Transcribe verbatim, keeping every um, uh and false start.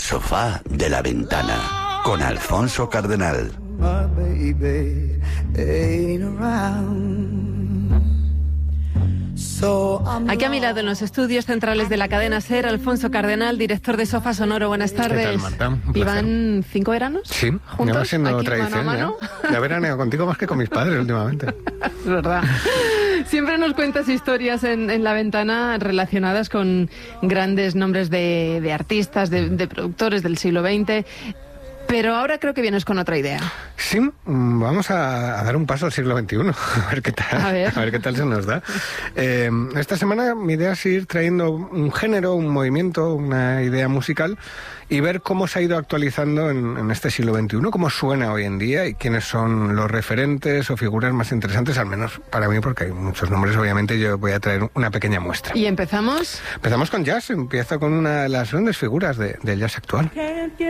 sofá de la ventana con Alfonso Cardenal. Aquí a mi lado en los estudios centrales de la cadena SER, Alfonso Cardenal, director de Sofá Sonoro. Buenas tardes. ¿Qué tal, Marta? Un placer. ¿Iban cinco veranos? Sí, juntos, va siendo aquí, tradición. mano a mano. Ya, ya veraneo contigo más que con mis padres últimamente. Es verdad. Siempre nos cuentas historias en, en la ventana relacionadas con grandes nombres de, de artistas, de, de productores del siglo veinte. Pero ahora creo que vienes con otra idea. Sí, vamos a, a dar un paso al siglo veintiuno, a ver qué tal, a ver, a ver qué tal se nos da. Eh, esta semana mi idea es ir trayendo un género, un movimiento, una idea musical y ver cómo se ha ido actualizando en, en este siglo veintiuno, cómo suena hoy en día y quiénes son los referentes o figuras más interesantes, al menos para mí, porque hay muchos nombres, obviamente yo voy a traer una pequeña muestra. ¿Y empezamos? Empezamos con jazz, empiezo con una de las grandes figuras de, del jazz actual.